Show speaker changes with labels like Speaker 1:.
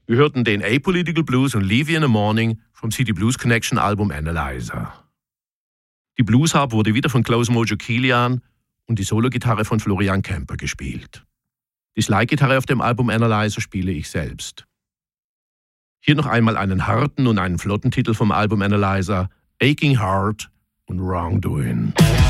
Speaker 1: Wir hörten den Apolitical Blues und Leave You in the Morning vom CD Blues Connection Album Analyzer. Die Bluesharp wurde wieder von Klaus Mojo Kilian und die Sologitarre von Florian Kemper gespielt. Die Slide-Gitarre auf dem Album Analyzer spiele ich selbst. Hier noch einmal einen harten und einen flotten Titel vom Album Analyzer, Aching Heart und Wrongdoing.